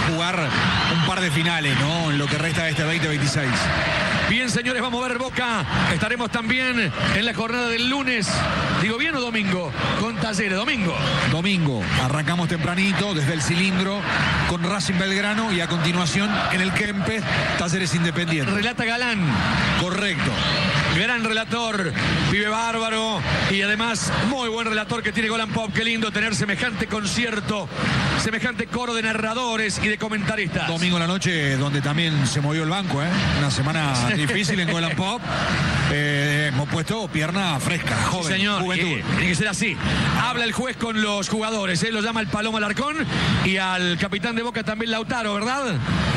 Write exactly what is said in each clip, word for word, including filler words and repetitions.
jugar un par de finales, ¿no? En lo que resta de este veinte veintiséis. Bien, señores, vamos a ver Boca. Estaremos también en la jornada del lunes. ¿Digo bien o domingo? Con Talleres, domingo. Domingo. Arrancamos tempranito desde el cilindro con Racing Belgrano y a continuación en el Kempes, Talleres Independiente. Relata Galán. Correcto. Gran relator, pibe bárbaro y además muy buen relator que tiene Golan Pop. Qué lindo tener semejante concierto, semejante coro de narradores y de comentaristas. Domingo en la noche donde también se movió el banco, ¿eh? Una semana difícil en Golan Pop. Eh, hemos puesto pierna fresca, joven, sí, señor. juventud. Eh, tiene que ser así. Habla el juez con los jugadores, ¿eh? Lo llama el Palomo Alarcón y al capitán de Boca también Lautaro, ¿verdad?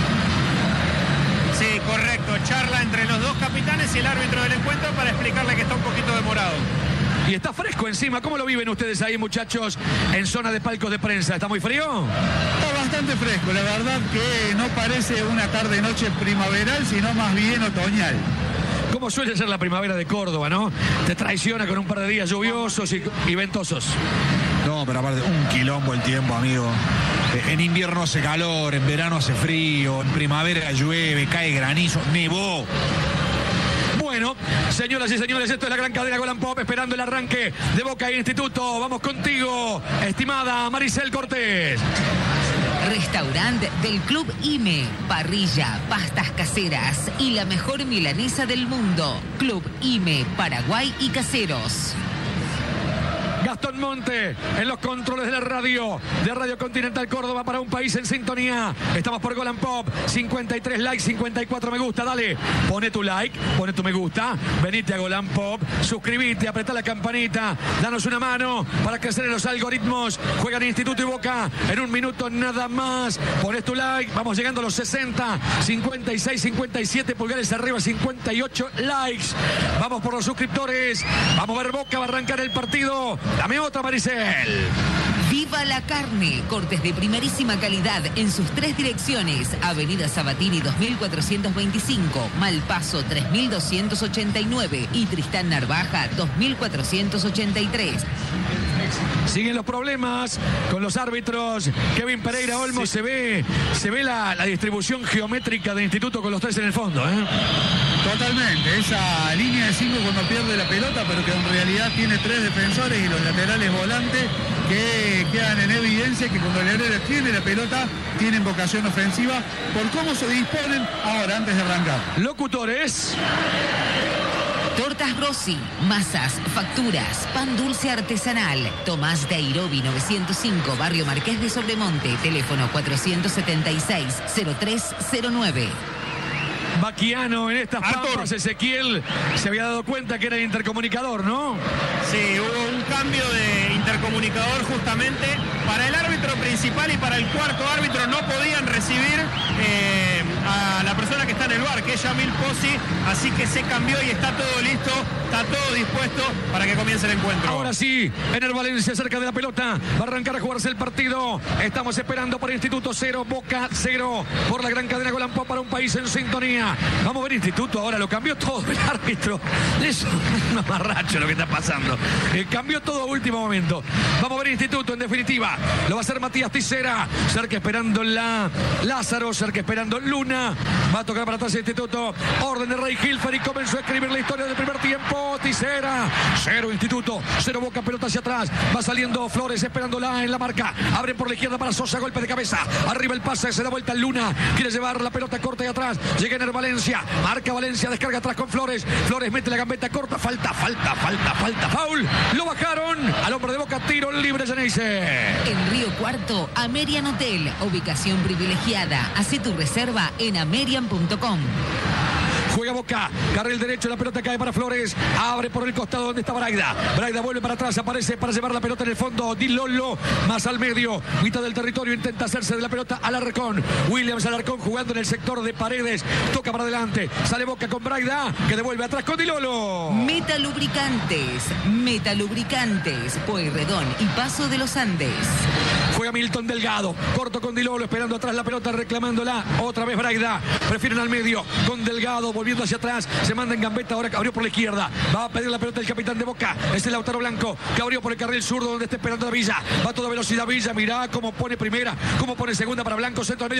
Sí, correcto. Charla entre los dos capitanes y el árbitro del encuentro para explicarle que está un poquito demorado. Y está fresco encima. ¿Cómo lo viven ustedes ahí, muchachos, en zona de palcos de prensa? ¿Está muy frío? Está bastante fresco. La verdad que no parece una tarde-noche primaveral, sino más bien otoñal. Como suele ser la primavera de Córdoba, ¿no? Te traiciona con un par de días lluviosos y, y ventosos. No, pero aparte, un quilombo el tiempo, amigo. En invierno hace calor, en verano hace frío, en primavera llueve, cae granizo, nevó. Bueno, señoras y señores, esto es la gran cadena Golan Pop, esperando el arranque de Boca e Instituto. Vamos contigo, estimada Maricel Cortés. Restaurante del Club I M E, parrilla, pastas caseras y la mejor milanesa del mundo. Club I M E, Paraguay y Caseros. Gastón Monte en los controles de la radio de Radio Continental Córdoba para un país en sintonía. Estamos por Golan Pop, cincuenta y tres likes, cincuenta y cuatro me gusta. Dale, pone tu like, pone tu me gusta, venite a Golan Pop, suscríbete, apretá la campanita, danos una mano para crecer en los algoritmos. Juegan Instituto y Boca en un minuto nada más. Pones tu like, vamos llegando a los sesenta, cincuenta y seis, cincuenta y siete pulgares arriba, cincuenta y ocho likes. Vamos por los suscriptores, vamos a ver Boca, va a arrancar el partido. Dame otra, Maricel. Viva la carne, cortes de primerísima calidad en sus tres direcciones. Avenida Sabatini dos mil cuatrocientos veinticinco, Malpaso tres mil doscientos ochenta y nueve y Tristán Narvaja dos mil cuatrocientos ochenta y tres. Siguen los problemas con los árbitros. Kevin Pereira Olmo, sí. se ve, se ve la, la distribución geométrica de Instituto con los tres en el fondo, ¿eh? Totalmente, esa línea de cinco cuando pierde la pelota, pero que en realidad tiene tres defensores y los laterales volantes que quedan en evidencia que cuando el Herrera tiene la pelota tienen vocación ofensiva por cómo se disponen ahora antes de arrancar. Locutores. Tortas Rossi, masas, facturas, pan dulce artesanal. Tomás de Airobi novecientos cinco, Barrio Marqués de Sobremonte, teléfono cuatrocientos setenta y seis, cero tres cero nueve. Baquiano en estas pampas, Ezequiel se había dado cuenta que era el intercomunicador, ¿no? Sí, hubo un cambio de intercomunicador justamente. Para el árbitro principal y para el cuarto árbitro no podían recibir eh, a la persona que está en el bar, que es Yamil Pozzi, así que se cambió y está todo listo, está todo dispuesto para que comience el encuentro. Ahora sí, Ener Valencia cerca de la pelota, va a arrancar a jugarse el partido. Estamos esperando para Instituto cero, Boca cero, por la gran cadena Golan Pop para un país en sintonía. Vamos a ver Instituto, ahora lo cambió todo el árbitro. Es un amarracho lo que está pasando. Eh, cambió todo a último momento. Vamos a ver Instituto, en definitiva. Lo va a hacer Matías Tisera. Cerca esperando la Lázaro, cerca esperando Luna. Va a tocar para atrás el Instituto. Orden de Rey Hilfer y comenzó a escribir la historia del primer tiempo. Tisera. Cero Instituto. Cero Boca, pelota hacia atrás. Va saliendo Flores esperándola en la marca. Abre por la izquierda para Sosa, golpe de cabeza. Arriba el pase, se da vuelta Luna. Quiere llevar la pelota corta y atrás. Llega Ener Valencia. Marca Valencia, descarga atrás con Flores. Flores mete la gambeta corta. Falta, falta, falta, falta. Foul. Lo bajaron. Al hombre de Boca, tiro libre, Geneise. En Río Cuarto, Amerian Hotel. Ubicación privilegiada. Hacé tu reserva en amerian punto com. Juega Boca, carril derecho, la pelota cae para Flores, abre por el costado donde está Braida, Braida vuelve para atrás, aparece para llevar la pelota en el fondo, Di Lollo, más al medio, mitad del territorio, intenta hacerse de la pelota Alarcón, Williams Alarcón jugando en el sector de Paredes, toca para adelante, sale Boca con Braida, que devuelve atrás con Di Lollo. Metalubricantes, Metalubricantes, Pueyrredón y Paso de los Andes. Juega Milton Delgado, corto con Di Lollo, esperando atrás la pelota, reclamándola, otra vez Braida, prefieren al medio, con Delgado, volviendo hacia atrás, se manda en gambeta, ahora abrió por la izquierda, va a pedir la pelota el capitán de Boca, es el Lautaro Blanco, que abrió por el carril zurdo donde está esperando a Villa, va a toda velocidad Villa, mirá cómo pone primera, cómo pone segunda para Blanco, centro al medio.